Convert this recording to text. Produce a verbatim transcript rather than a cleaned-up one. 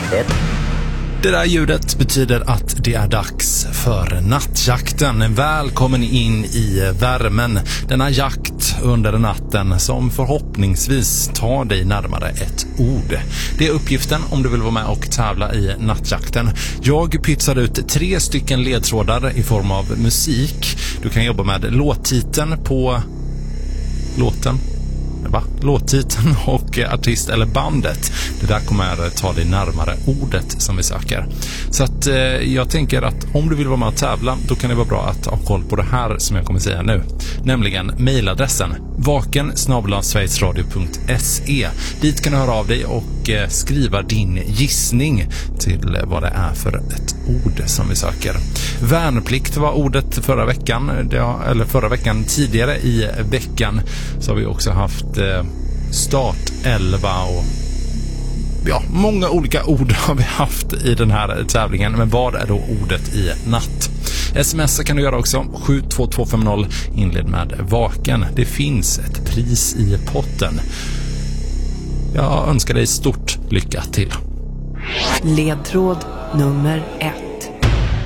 ett. Det där ljudet betyder att det är dags för nattjakten. Välkommen in i värmen. Denna jakt under natten som förhoppningsvis tar dig närmare ett ord. Det är uppgiften om du vill vara med och tävla i nattjakten. Jag pytsar ut tre stycken ledtrådar i form av musik. Du kan jobba med låttiteln på låten. Va? Låttiteln och artist eller bandet. Det där kommer ta dig närmare ordet som vi söker. Så att eh, jag tänker att om du vill vara med och tävla, då kan det vara bra att ha koll på det här som jag kommer säga nu. Nämligen mejladressen vaken snabel-a sverigesradio punkt se. Dit kan du höra av dig och eh, skriva din gissning till eh, vad det är för ett ord som vi söker. Värnplikt var ordet förra veckan. Det, eller förra veckan tidigare i veckan så har vi också haft start elva och ja, många olika ord har vi haft i den här tävlingen. Men vad är då ordet i natt? Sms kan du göra också sju två två fem noll, inled med vaken. Det finns ett pris i potten. Jag önskar dig stort lycka till. Ledtråd nummer ett.